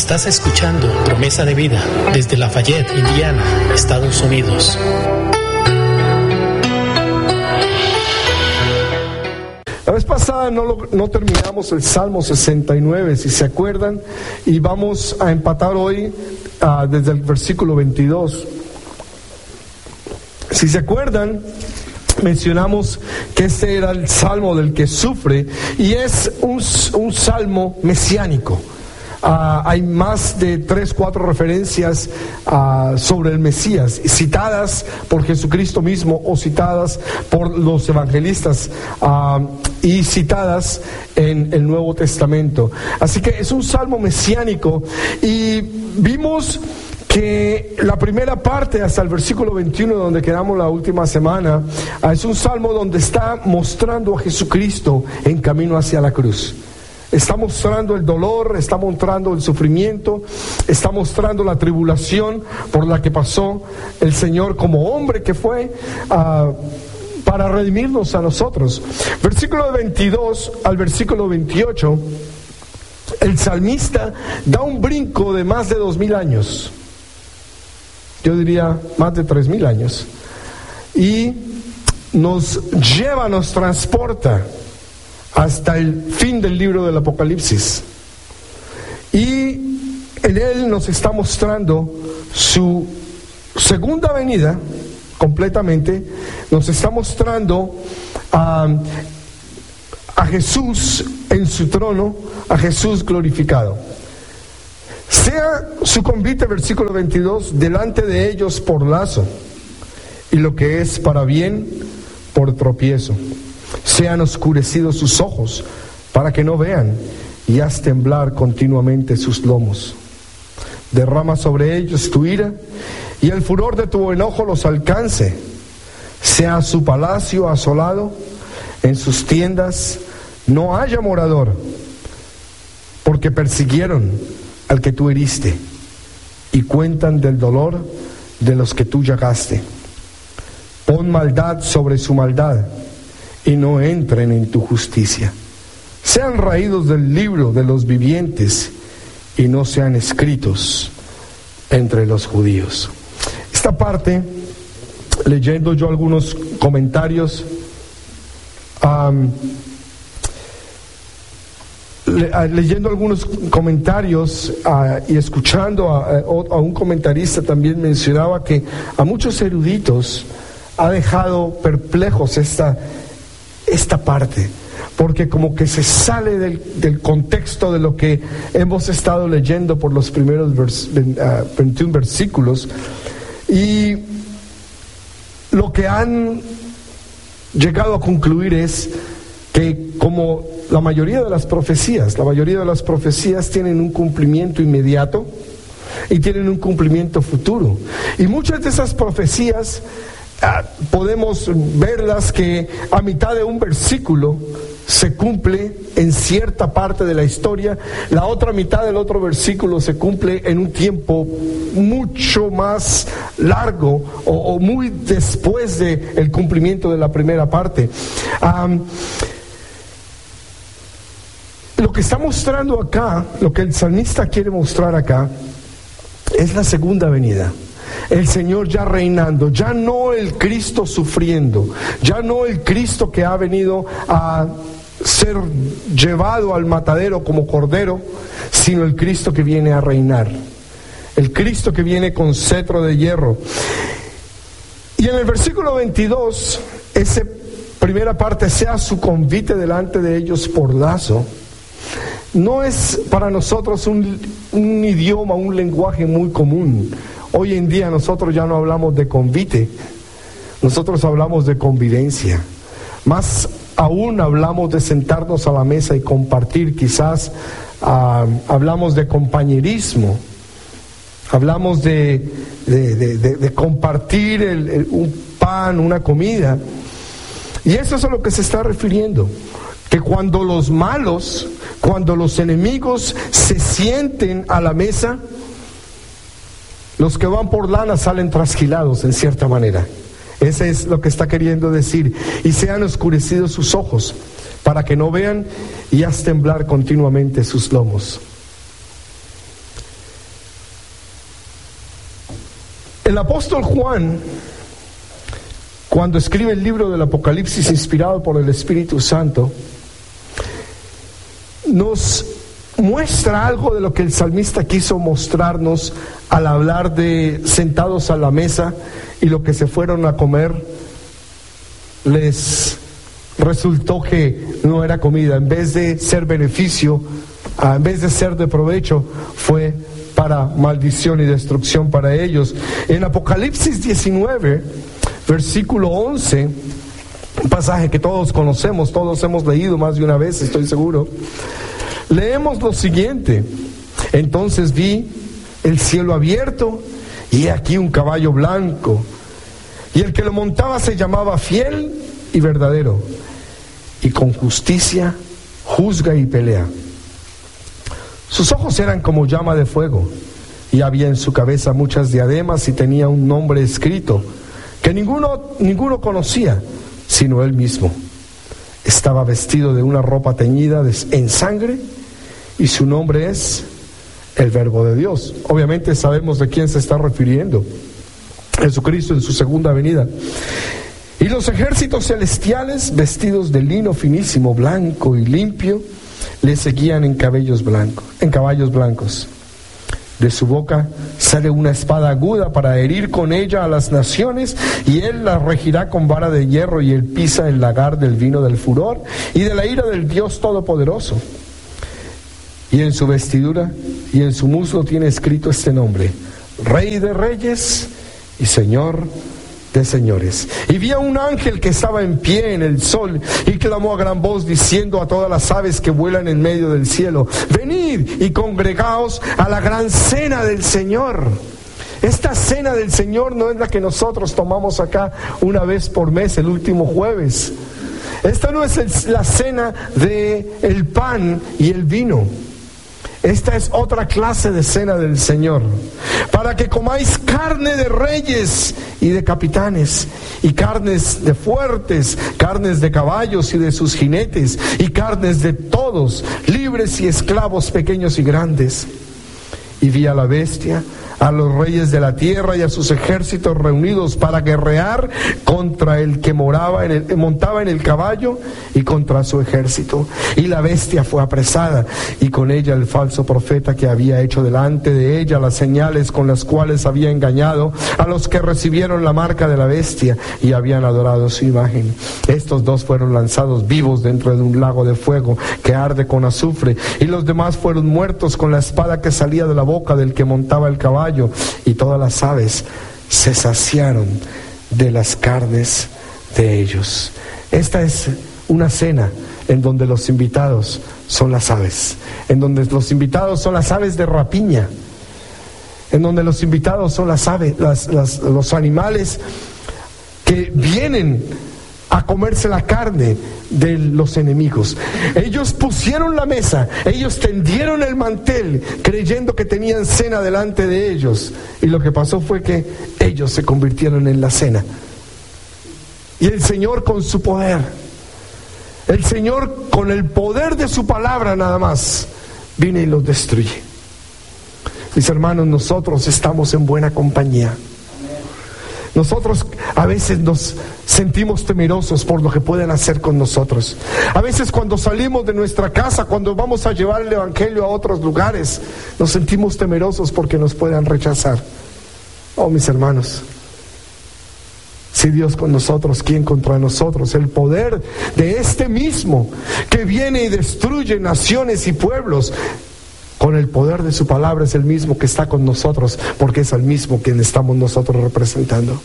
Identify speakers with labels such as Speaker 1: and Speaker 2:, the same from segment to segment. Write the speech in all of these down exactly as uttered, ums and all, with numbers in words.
Speaker 1: Estás escuchando Promesa de Vida desde Lafayette, Indiana, Estados Unidos.
Speaker 2: La vez pasada no, lo, no terminamos el Salmo sesenta y nueve, si se acuerdan, y vamos a empatar hoy uh, desde el versículo veintidós. Si se acuerdan, mencionamos que este era el salmo del que sufre y es un, un salmo mesiánico. Uh, hay más de tres, cuatro referencias uh, sobre el Mesías, citadas por Jesucristo mismo o citadas por los evangelistas uh, y citadas en el Nuevo Testamento. Así que es un salmo mesiánico y vimos que la primera parte hasta el versículo veintiuno, donde quedamos la última semana, uh, es un salmo donde está mostrando a Jesucristo en camino hacia la cruz. Está mostrando el dolor, está mostrando el sufrimiento, está mostrando la tribulación por la que pasó el Señor como hombre que fue uh, para redimirnos a nosotros. Versículo veintidós al versículo veintiocho, el salmista da un brinco de más de dos mil años. Yo diría más de tres mil años. Y nos lleva, nos transporta hasta el fin del libro del Apocalipsis. Y en él nos está mostrando su segunda venida completamente. Nos está mostrando a, a Jesús en su trono, a Jesús glorificado. Sea su convite, versículo veintidós, delante de ellos por lazo, y lo que es para bien por tropiezo. Sean oscurecidos sus ojos para que no vean, y haz temblar continuamente sus lomos. Derrama sobre ellos tu ira, y el furor de tu enojo los alcance. Sea su palacio asolado, en sus tiendas no haya morador, porque persiguieron al que tú heriste, y cuentan del dolor de los que tú llagaste. Pon maldad sobre su maldad, y no entren en tu justicia. Sean raídos del libro de los vivientes, y no sean escritos entre los judíos. Esta parte, leyendo yo algunos comentarios, um, le, leyendo algunos comentarios uh, y escuchando a, a un comentarista, también mencionaba que a muchos eruditos ha dejado perplejos esta esta parte, porque como que se sale del, del contexto de lo que hemos estado leyendo por los primeros vers, uh, veintiún versículos, y lo que han llegado a concluir es que, como la mayoría de las profecías, la mayoría de las profecías tienen un cumplimiento inmediato y tienen un cumplimiento futuro, y muchas de esas profecías Uh, podemos verlas que a mitad de un versículo se cumple en cierta parte de la historia, la otra mitad del otro versículo se cumple en un tiempo mucho más largo o, o muy después del cumplimiento de la primera parte. Um, lo que está mostrando acá, lo que el salmista quiere mostrar acá, es la segunda venida. El Señor ya reinando, ya no el Cristo sufriendo, ya no el Cristo que ha venido a ser llevado al matadero como cordero, sino el Cristo que viene a reinar, el Cristo que viene con cetro de hierro. Y en el versículo veintidós, esa primera parte, sea su convite delante de ellos por lazo, no es para nosotros un, un idioma, un lenguaje muy común. Hoy en día nosotros ya no hablamos de convite, nosotros hablamos de convivencia. Más aún hablamos de sentarnos a la mesa y compartir, quizás uh, hablamos de compañerismo, hablamos de, de, de, de, de compartir el, el, un pan, una comida. Y eso es a lo que se está refiriendo, que cuando los malos, cuando los enemigos se sienten a la mesa, los que van por lana salen trasquilados en cierta manera. Ese es lo que está queriendo decir. Y sean oscurecidos sus ojos para que no vean, y haz temblar continuamente sus lomos. El apóstol Juan, cuando escribe el libro del Apocalipsis inspirado por el Espíritu Santo, nos muestra algo de lo que el salmista quiso mostrarnos al hablar de sentados a la mesa y lo que se fueron a comer les resultó que no era comida. En vez de ser beneficio, en vez de ser de provecho, fue para maldición y destrucción para ellos. En Apocalipsis diecinueve, versículo once, un pasaje que todos conocemos, todos hemos leído más de una vez, estoy seguro. Leemos lo siguiente: entonces vi el cielo abierto y he aquí un caballo blanco, y el que lo montaba se llamaba Fiel y Verdadero, y con justicia juzga y pelea. Sus ojos eran como llama de fuego, y había en su cabeza muchas diademas, y tenía un nombre escrito que ninguno, ninguno conocía sino él mismo. Estaba vestido de una ropa teñida de, en sangre, y su nombre es el Verbo de Dios. Obviamente sabemos de quién se está refiriendo: Jesucristo en su segunda venida. Y los ejércitos celestiales, vestidos de lino finísimo, blanco y limpio, le seguían en cabellos blancos, en caballos blancos. De su boca sale una espada aguda para herir con ella a las naciones, y él la regirá con vara de hierro, y él pisa el lagar del vino del furor y de la ira del Dios Todopoderoso. Y en su vestidura y en su muslo tiene escrito este nombre: Rey de Reyes y Señor de señores. Y vi a un ángel que estaba en pie en el sol, y clamó a gran voz diciendo a todas las aves que vuelan en medio del cielo: venid y congregaos a la gran cena del Señor. Esta cena del Señor no es la que nosotros tomamos acá una vez por mes, el último jueves. Esta no es el, la cena de el pan y el vino. Esta es otra clase de cena del Señor, para que comáis carne de reyes y de capitanes, y carnes de fuertes, carnes de caballos y de sus jinetes, y carnes de todos, libres y esclavos, pequeños y grandes. Y vi a la bestia, a los reyes de la tierra y a sus ejércitos reunidos para guerrear contra el que moraba en el, montaba en el caballo y contra su ejército. Y la bestia fue apresada, y con ella el falso profeta que había hecho delante de ella las señales con las cuales había engañado a los que recibieron la marca de la bestia y habían adorado su imagen. Estos dos fueron lanzados vivos dentro de un lago de fuego que arde con azufre, y los demás fueron muertos con la espada que salía de la boca del que montaba el caballo. Y todas las aves se saciaron de las carnes de ellos. Esta es una cena en donde los invitados son las aves, en donde los invitados son las aves de rapiña, en donde los invitados son las aves, las, las, los animales que vienen a comerse la carne de los enemigos. Ellos pusieron la mesa, ellos tendieron el mantel creyendo que tenían cena delante de ellos, y lo que pasó fue que ellos se convirtieron en la cena. Y el Señor, con su poder, el Señor con el poder de su palabra nada más, viene y los destruye. Mis hermanos, nosotros estamos en buena compañía. Nosotros a veces nos sentimos temerosos por lo que pueden hacer con nosotros. A veces cuando salimos de nuestra casa, cuando vamos a llevar el evangelio a otros lugares, nos sentimos temerosos porque nos puedan rechazar. Oh, mis hermanos, si Dios con nosotros, ¿quién contra nosotros? El poder de este mismo que viene y destruye naciones y pueblos, con el poder de su palabra, es el mismo que está con nosotros, porque es el mismo quien estamos nosotros representando.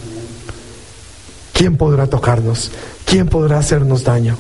Speaker 2: ¿Quién podrá tocarnos? ¿Quién podrá hacernos daño?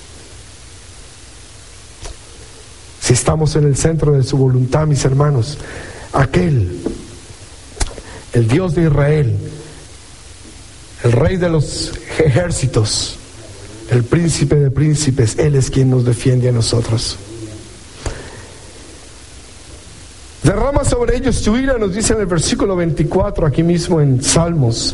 Speaker 2: Si estamos en el centro de su voluntad, mis hermanos, aquel, el Dios de Israel, el Rey de los ejércitos, el Príncipe de príncipes, Él es quien nos defiende a nosotros. Derrama sobre ellos tu ira, nos dice en el versículo veinticuatro, aquí mismo en Salmos,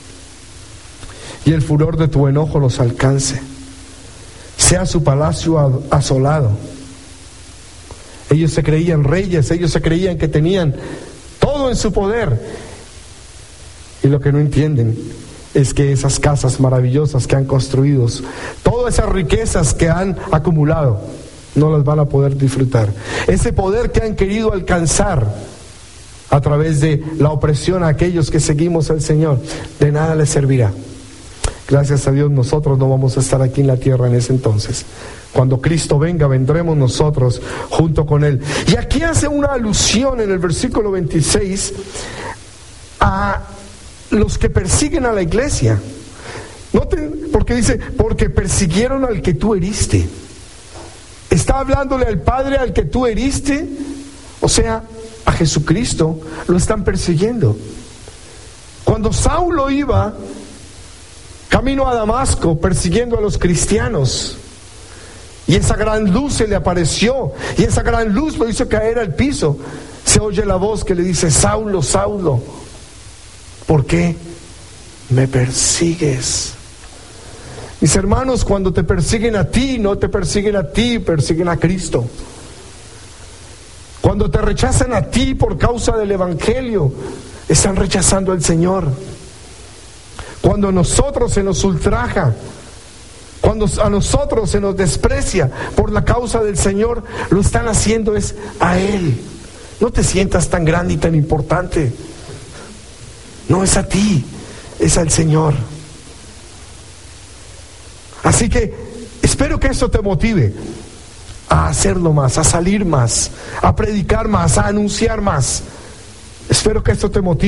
Speaker 2: y el furor de tu enojo los alcance, sea su palacio asolado. Ellos se creían reyes, ellos se creían que tenían todo en su poder, lo que no entienden es que esas casas maravillosas que han construido, todas esas riquezas que han acumulado, no las van a poder disfrutar. Ese poder que han querido alcanzar a través de la opresión a aquellos que seguimos al Señor, de nada les servirá. Gracias a Dios nosotros no vamos a estar aquí en la tierra en ese entonces. Cuando Cristo venga, vendremos nosotros junto con Él. Y aquí hace una alusión en el versículo veintiséis a los que persiguen a la iglesia. Noten, porque dice, porque persiguieron al que tú heriste. Está hablándole al Padre al que tú heriste, o sea, a Jesucristo, lo están persiguiendo. Cuando Saulo iba camino a Damasco persiguiendo a los cristianos, y esa gran luz se le apareció, y esa gran luz lo hizo caer al piso, se oye la voz que le dice: Saulo, Saulo, ¿por qué me persigues? Mis hermanos, cuando te persiguen a ti, no te persiguen a ti, persiguen a Cristo. Cuando te rechazan a ti por causa del Evangelio, están rechazando al Señor. Cuando a nosotros se nos ultraja, cuando a nosotros se nos desprecia por la causa del Señor, lo están haciendo es a Él. No te sientas tan grande y tan importante. No es a ti, es al Señor. Así que espero que esto te motive a hacerlo más, a salir más, a predicar más, a anunciar más. Espero que esto te motive.